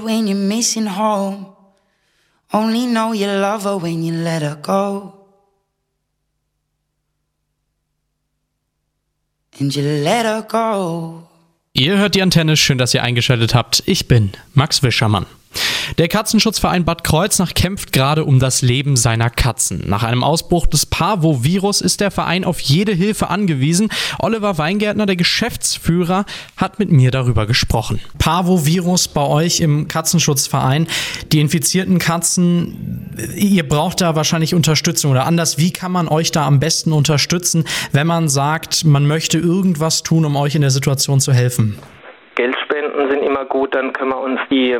When you're missing home, only know you love her when you let her go. And you let her go. Ihr hört die Antenne, schön, dass ihr eingeschaltet habt. Ich bin Max Wischermann. Der Katzenschutzverein Bad Kreuznach kämpft gerade um das Leben seiner Katzen. Nach einem Ausbruch des Parvovirus ist der Verein auf jede Hilfe angewiesen. Oliver Weingärtner, der Geschäftsführer, hat mit mir darüber gesprochen. Parvovirus bei euch im Katzenschutzverein. Die infizierten Katzen, ihr braucht da wahrscheinlich Unterstützung oder anders. Wie kann man euch da am besten unterstützen, wenn man sagt, man möchte irgendwas tun, um euch in der Situation zu helfen? Geldspenden sind immer gut, dann können wir uns die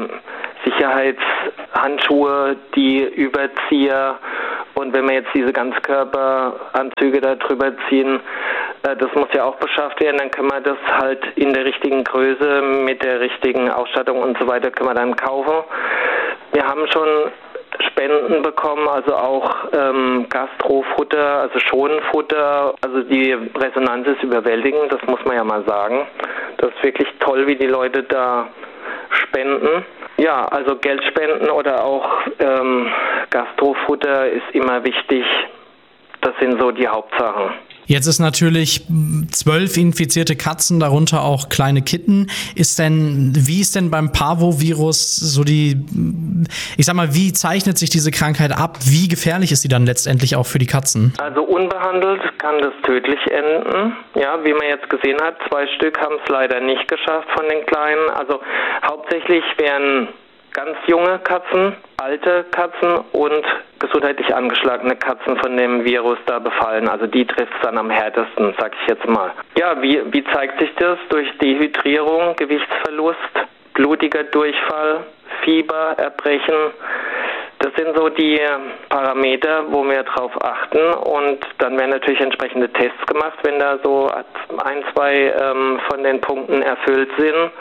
Sicherheitshandschuhe, die Überzieher und wenn wir jetzt diese Ganzkörperanzüge da drüber ziehen, das muss ja auch beschafft werden, dann können wir das halt in der richtigen Größe, mit der richtigen Ausstattung und so weiter, können wir dann kaufen. Wir haben schon Spenden bekommen, also auch Gastrofutter, also Schonfutter, also die Resonanz ist überwältigend, das muss man ja mal sagen. Das ist wirklich toll, wie die Leute da spenden. Ja, also Geldspenden oder auch Gastrofutter ist immer wichtig. Das sind so die Hauptsachen. Jetzt ist natürlich 12 infizierte Katzen, darunter auch kleine Kitten. Wie ist denn beim Parvovirus so wie zeichnet sich diese Krankheit ab? Wie gefährlich ist sie dann letztendlich auch für die Katzen? Also unbehandelt kann das tödlich enden. Ja, wie man jetzt gesehen hat, 2 Stück haben es leider nicht geschafft von den Kleinen. Also hauptsächlich wären ganz junge Katzen, alte Katzen und gesundheitlich angeschlagene Katzen von dem Virus da befallen. Also die trifft es dann am härtesten, sag ich jetzt mal. Ja, wie zeigt sich das? Durch Dehydrierung, Gewichtsverlust, blutiger Durchfall, Fieber, Erbrechen. Das sind so die Parameter, wo wir drauf achten und dann werden natürlich entsprechende Tests gemacht, wenn da so 1, 2 von den Punkten erfüllt sind.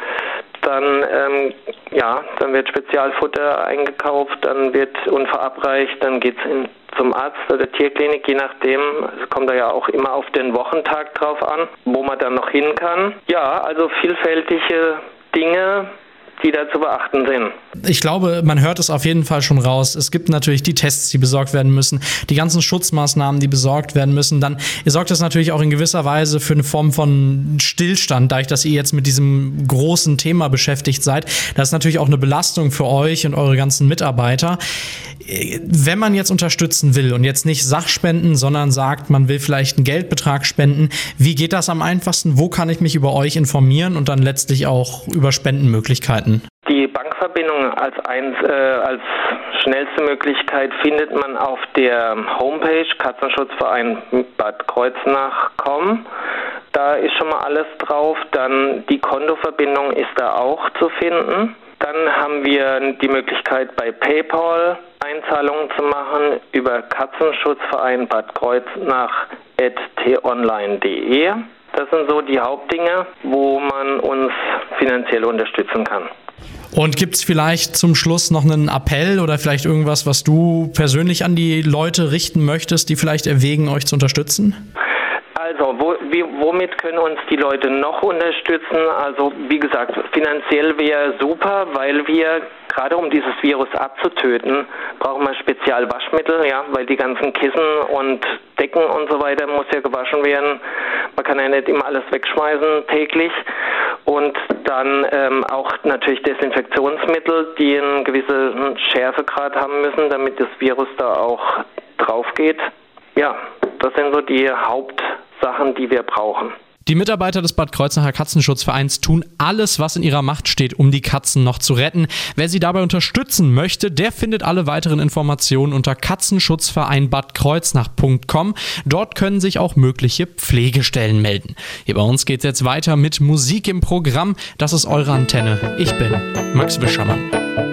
Dann wird Spezialfutter eingekauft, dann wird und verabreicht, dann geht's zum Arzt oder Tierklinik, je nachdem. Es kommt da ja auch immer auf den Wochentag drauf an, wo man dann noch hin kann. Ja, also vielfältige Dinge, die da zu beachten sind. Ich glaube, man hört es auf jeden Fall schon raus. Es gibt natürlich die Tests, die besorgt werden müssen, die ganzen Schutzmaßnahmen, die besorgt werden müssen. Dann sorgt das natürlich auch in gewisser Weise für eine Form von Stillstand, dadurch, dass ihr jetzt mit diesem großen Thema beschäftigt seid. Das ist natürlich auch eine Belastung für euch und eure ganzen Mitarbeiter. Wenn man jetzt unterstützen will und jetzt nicht Sachspenden, sondern sagt, man will vielleicht einen Geldbetrag spenden, wie geht das am einfachsten? Wo kann ich mich über euch informieren und dann letztlich auch über Spendenmöglichkeiten? Die Bankverbindung als schnellste Möglichkeit findet man auf der Homepage Katzenschutzverein Bad Kreuznach.com. Da ist schon mal alles drauf. Dann die Kontoverbindung ist da auch zu finden. Dann haben wir die Möglichkeit bei PayPal Einzahlungen zu machen über Katzenschutzverein Bad Kreuznach@t-online.de. Das sind so die Hauptdinge, wo man uns finanziell unterstützen kann. Und gibt es vielleicht zum Schluss noch einen Appell oder vielleicht irgendwas, was du persönlich an die Leute richten möchtest, die vielleicht erwägen, euch zu unterstützen? Also, womit können uns die Leute noch unterstützen? Also, wie gesagt, finanziell wäre super, weil wir, gerade um dieses Virus abzutöten, brauchen wir Spezialwaschmittel, ja, weil die ganzen Kissen und Decken und so weiter muss ja gewaschen werden. Man kann ja nicht immer alles wegschmeißen täglich. Und dann auch natürlich Desinfektionsmittel, die einen gewissen Schärfegrad haben müssen, damit das Virus da auch drauf geht. Ja, das sind so die Hauptsachen, die wir brauchen. Die Mitarbeiter des Bad Kreuznacher Katzenschutzvereins tun alles, was in ihrer Macht steht, um die Katzen noch zu retten. Wer sie dabei unterstützen möchte, der findet alle weiteren Informationen unter katzenschutzvereinbadkreuznach.com. Dort können sich auch mögliche Pflegestellen melden. Hier bei uns geht's jetzt weiter mit Musik im Programm. Das ist eure Antenne. Ich bin Max Wischermann.